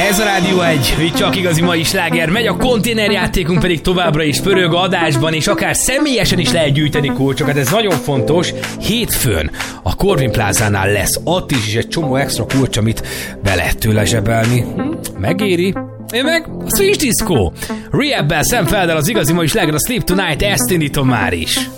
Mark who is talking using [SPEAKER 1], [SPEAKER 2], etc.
[SPEAKER 1] Ez a Rádió 1, itt csak igazi mai sláger megy, a konténerjátékunk pedig továbbra is pörög adásban, és akár személyesen is lehet gyűjteni kulcsokat, ez nagyon fontos. Hétfőn a Corvin Plázánál lesz ott is egy csomó extra kulcs, amit be lehet tőle zsebelni. Megéri. Én meg a Switch Disco. Rehab-bel, Sam Felder, az igazi mai sláger, a Sleep Tonight, ezt indítom már is.